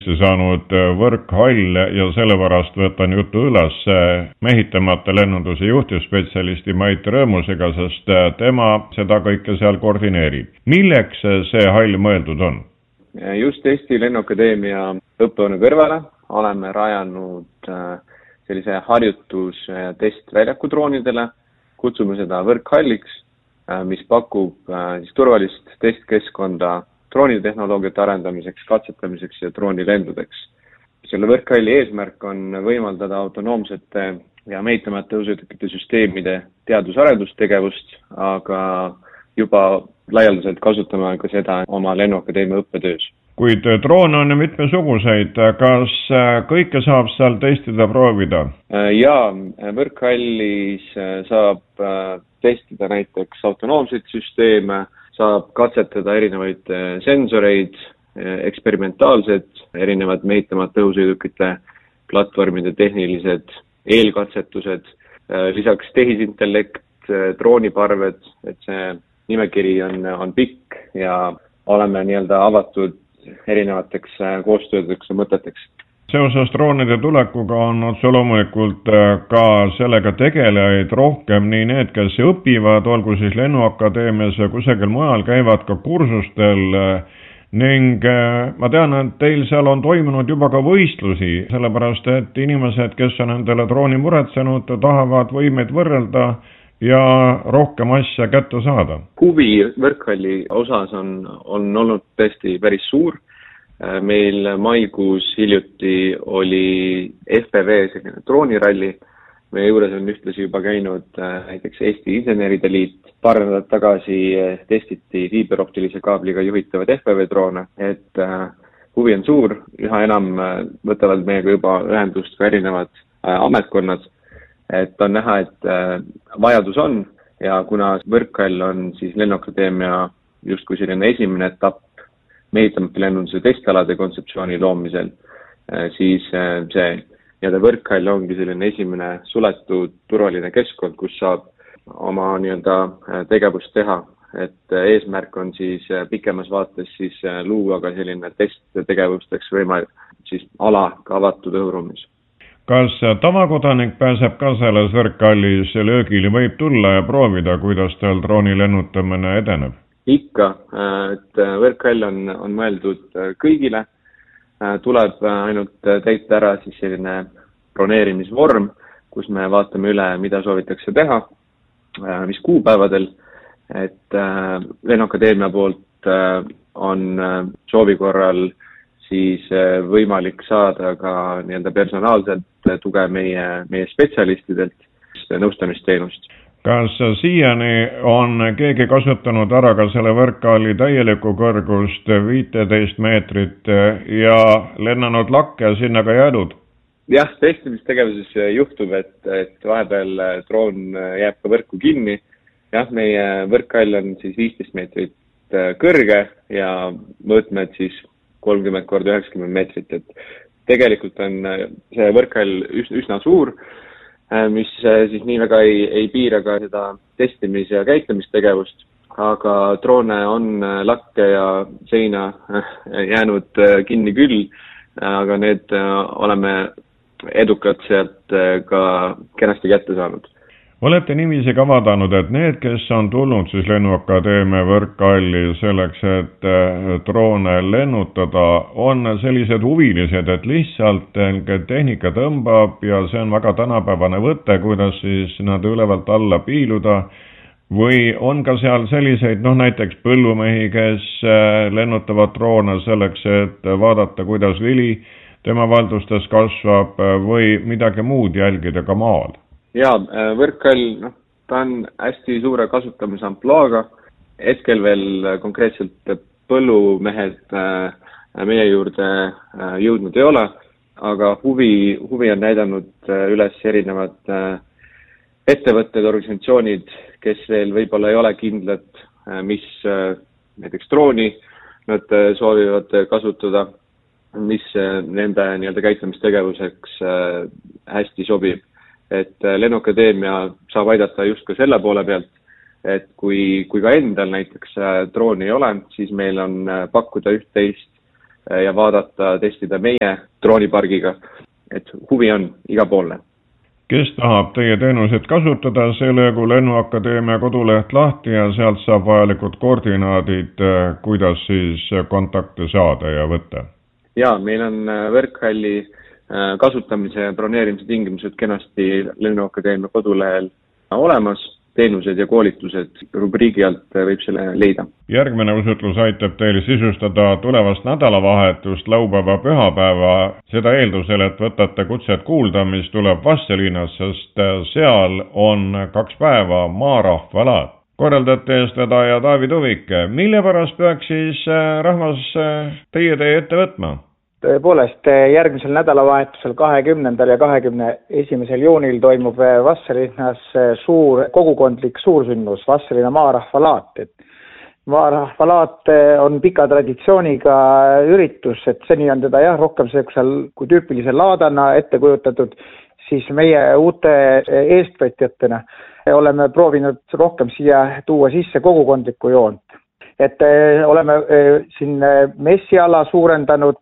saanud võrkhall ja sellepärast võtan jutu üles mehitamata lennunduse juhtivspetsialisti Mait Rõõmusega, sest tema seda kõike seal koordineerib. Milleks see hall mõeldud on? Just Eesti Lennuakadeemia õppehoone kõrvale oleme rajanud sellise harjutus- ja testväljaku droonidele. Kutsume seda võrkhalliks, mis pakub turvalist testkeskkonda droonitehnoloogiate arendamiseks, katsetamiseks ja droonilendudeks. Selle võrkhalli eesmärk on võimaldada autonoomsete ja mehitamata õhusõidukite süsteemide teadus-arendustegevust, aga juba laialdaselt kasutame ka seda oma Lennuakadeemia õppetöös. Kuid droone on mitmesuguseid, kas kõike saab seal testida, proovida? Jaa, võrkhallis saab testida näiteks autonoomseid süsteeme, saab katsetada erinevaid sensoreid, eksperimentaalsed, erinevad mehitamata õhusõidukite platvormide tehnilised eelkatsetused, lisaks tehisintellekt, drooniparved, et see nimekiri on pikk ja oleme avatud erinevateks koostöödeks ja mõteteks. Seoses droonide tulekuga on otse loomulikult ka sellega tegelejaid rohkem, nii need, kes õpivad, olgu siis Lennuakadeemias ja kusagil mujal, käivad ka kursustel ning ma tean, et teil seal on toimunud juba ka võistlusi, sellepärast et inimesed, kes on endale drooni muretsenud, tahavad võimeid võrrelda ja rohkem asja kätte saada. Huvi võrkhalli osas on olnud tõesti päris suur. Meil maikuus hiljuti oli FPV selline drooniralli. Meie juures on ühtlasi juba käinud näiteks Eesti Inseneride Liit. Paar nädalat tagasi testiti fiiberoptilise kaabliga juhitavad FPV droone, et huvi on suur. Üha enam võtavad meiega juba ühendust ka erinevad ametkonnad. Et on näha, et vajadus on ja kuna võrkhall on siis Lennuakadeemia justkui selline esimene etapp mehitamata lennunduse testalade kontseptsiooni loomisel, siis see võrkhall ongi selline esimene suletud turvaline keskkond, kus saab oma tegevust teha. Et eesmärk on siis pikemas vaates siis luua ka selline testtegevusteks võimalik siis ala ka avatud õhuruumis. Kas tavakodanik pääseb ka selles võrkhallis löögile, võib tulla ja proovida, kuidas tal drooni lennutamine edeneb? Ikka, et võrkhall on mõeldud kõigile, tuleb ainult täita ära siis selline broneerimisvorm, kus me vaatame üle, mida soovitakse teha, mis kuupäevadel, et Lennuakadeemia poolt on soovi korral siis võimalik saada ka personaalselt tuge meie spetsialistidelt nõustamisteenust. Kas siiani on keegi kasutanud ära ka selle võrkhalli täielikku kõrgust 15 meetrit ja lennanud lakke ja sinna ka jäädud? Jah, testimistegevuses juhtub, et vahepeal droon jääb ka võrku kinni. Jah, meie võrkhall on siis 15 meetrit kõrge ja mõõtmed siis 30 × 90 meetrit. Et tegelikult on see võrkhall üsna suur, mis siis nii väga ei piira ka seda testimis- ja käitlemistegevust, aga droone on lakke ja seina jäänud kinni küll, aga need oleme edukalt sealt ka kenasti kätte saanud. Olete niiviisi ka vaadanud, et need, kes on tulnud siis Lennuakadeemia võrkhalli selleks, et droone lennutada, on sellised huvilised, et lihtsalt tehnika tõmbab ja see on väga tänapäevane võte, kuidas siis nad ülevalt alla piiluda, või on ka seal selliseid, näiteks põllumehi, kes lennutavad droone selleks, et vaadata, kuidas vili tema valdustes kasvab või midagi muud jälgida ka maal? Jaa, võrkhall, ta on hästi suure kasutamise ampluaaga. Hetkel veel konkreetselt põllumehed meie juurde jõudnud ei ole, aga huvi on näidanud üles erinevad ettevõtted, organisatsioonid, kes veel võib-olla ei ole kindlad, mis näiteks drooni nad soovivad kasutada, mis nende käitlemistegevuseks hästi sobib. Et Lennuakadeemia saab aidata just ka selle poole pealt, et kui ka endal näiteks drooni ei ole, siis meil on pakkuda üht-teist ja vaadata, testida meie droonipargiga, et huvi on igapoolne. Kes tahab teie teenuseid kasutada, see löögu Lennuakadeemia koduleht lahti ja sealt saab vajalikud koordinaadid, kuidas siis kontakte saada ja võtta. Jaa, meil on võrkhalli kasutamise ja broneerimise tingimused kenasti Lennuakadeemia kodulehel olemas. Teenused ja koolitused rubriigi alt võib selle leida. Järgmine usutlus aitab teil sisustada tulevast nädalavahetust laupäeva-pühapäeva, seda eeldusel, et võtate kutset kuulda, mis tuleb Vastseliinas, sest seal on 2 päeva maarahvalaat. Korraldate eestvedaja Taavi Tuvik, mille pärast peaks siis rahvas teie ette võtma? Tõepoolest, järgmisel nädalavahetusel 20. ja 21. juunil toimub Vastseliinas suur kogukondlik suursündmus, Vastseliina maarahvalaat. Maarahvalaat on pika traditsiooniga üritus, et seni on teda rohkem kui tüüpilise laadana ette kujutatud, siis meie uute eestvõtjatena oleme proovinud rohkem siia tuua sisse kogukondlikku joont. Et oleme siin messiala suurendanud,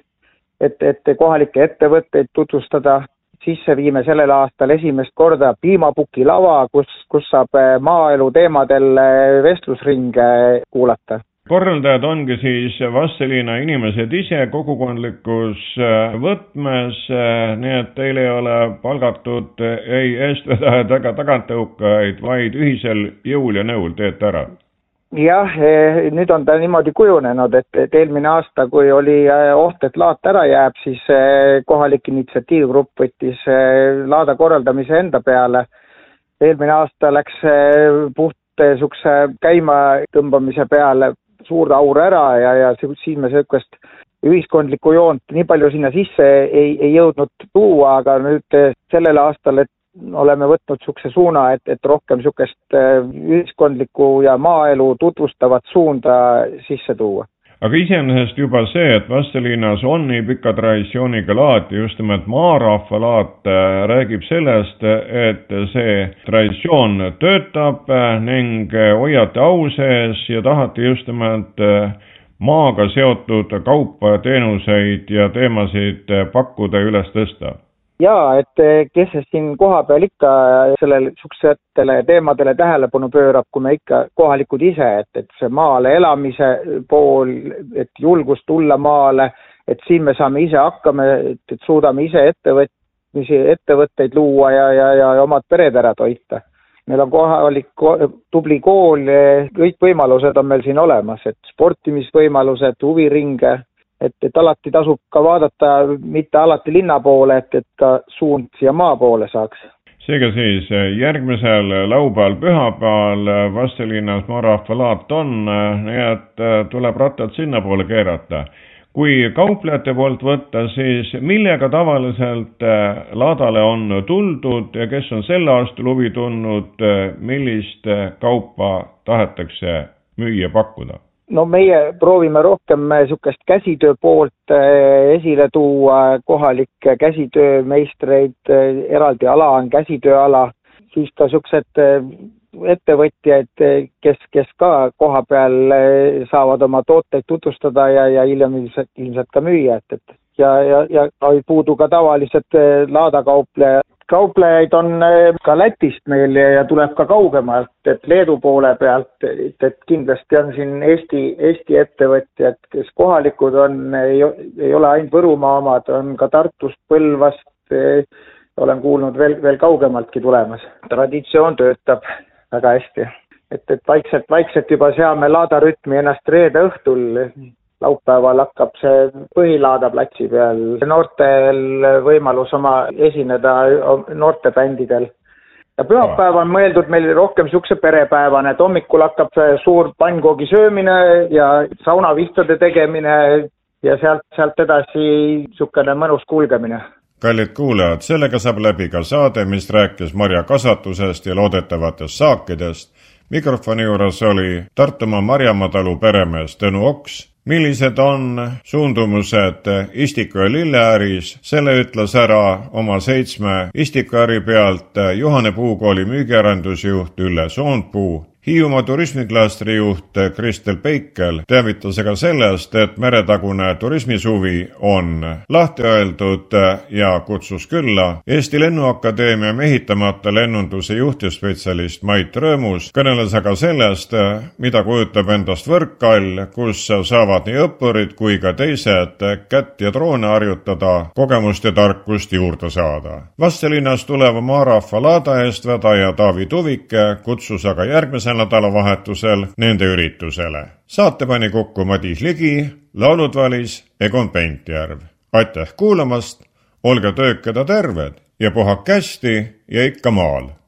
et kohalikke ettevõtteid tutvustada, sisse viime sellel aastal esimest korda piimapukilava, kus saab maaelu teemadel vestlusringe kuulata. Korraldajad ongi siis Vastseliina inimesed ise kogukondlikus võtmes, nii et teil ei ole palgatud ei eestvedajad ega taganttõukajaid, vaid ühisel jõul ja nõul teete ära. Jah, nüüd on ta niimoodi kujunenud, et eelmine aasta, kui oli oht, et laat ära jääb, siis kohalik initsiatiivgrupp võttis laada korraldamise enda peale. Eelmine aasta läks puht sukse käima tõmbamise peale suur aur ära ja siin me sellist ühiskondlikku joont nii palju sinna sisse ei jõudnud tuua, aga nüüd sellel aastal, et oleme võtnud sukse suuna, et rohkem sukest ühiskondlikku ja maaelu tutvustavat suunda sisse tuua. Aga iseenesest juba see, et Vastseliinas on nii pika traditsiooniga laat, just nimelt maarahvalaat, räägib sellest, et see traditsioon töötab ning hoiate au sees ja tahate just nimelt maaga seotud kaupa, teenuseid ja teemasid pakkuda üles tõsta. Jaa, et kes siin koha peal ikka sellele suksetele teemadele tähelepanu pöörab, kui me ikka kohalikud ise, et see maale elamise pool, et julgus tulla maale, et siin me saame ise hakkama, et suudame ise ettevõtteid luua ja omad pered ära toita. Meil on kohalik tubli kool, kõik võimalused on meil siin olemas, et sportimisvõimalused, huviringe, et alati tasub ka vaadata, mitte alati linna poole, et ka suund siia maa poole saaks. Seega siis järgmisel laupäeval, pühapäeval Vastseliinas maarahvalaat on, nii et tuleb rattad sinna poole keerata. Kui kauplejate poolt võtta, siis millega tavaliselt laadale on tuldud ja kes on selle aastal huvi tundnud, millist kaupa tahetakse müüa pakkuda? No meie proovime rohkem sukest käsitöö poolt esile tuua, kohalikke käsitöömeistreid, eraldi ala on käsitööala, siis ka suksed ettevõtjaid, kes ka koha peal saavad oma tooteid tutvustada ja hiljem ilmselt ka müüa, ja ei puudu ka tavalised laadakauplejad. Kauplejaid on ka Lätist meil ja tuleb ka kaugemalt, et Leedu poole pealt, et kindlasti on siin Eesti ettevõtjad, kes kohalikud on, ei ole ainult Võrumaa omad, on ka Tartust, Põlvast, olen kuulnud veel kaugemaltki tulemas. Traditsioon töötab väga hästi, et vaikselt juba seame laadarütmi ennast reede õhtul. Laupäeval hakkab see põhilaadaplatsi peal noortel võimalus oma esineda noortebändidel. Ja pühapäev on mõeldud meil rohkem sukse perepäevane, et hommikul hakkab suur pannkoogi söömine ja saunavihtade tegemine ja sealt edasi sukene mõnus kulgemine. Kallid kuulajad, sellega saab läbi ka saade, mis rääkis marjakasvatusest ja loodetavatest saakidest. Mikrofoni juures oli Tartumaa Marjamaatalu peremees Tõnu Oks. Millised on suundumused istiku- ja lilleäris, selle ütles ära oma 7 istikuäri pealt Juhane Puukooli müügiarendusjuht Ülle Soonpuu. Hiiumaa turismiklastri juht Kristel Peikel teavitas aga sellest, et meretagune turismisuvi on lahti öeldud ja kutsus külla Eesti Lennuakadeemia mehitamata lennunduse juhtivspetsialist Mait Rõõmus, kõneles aga sellest, mida kujutab endast võrkkall, kus saavad nii õppurid kui ka teised kätt ja droone harjutada, kogemust ja tarkust juurde saada. Vastelinnast tuleva maarahva laada eestvedaja Taavi Tuvike kutsus aga järgmisel nädalavahetusel nende üritusele. Saate pani kokku Madis Ligi, laulud valis Egon Pentjärv. Aitäh kuulamast, olge töökeda terved ja puhake hästi ja ikka maal!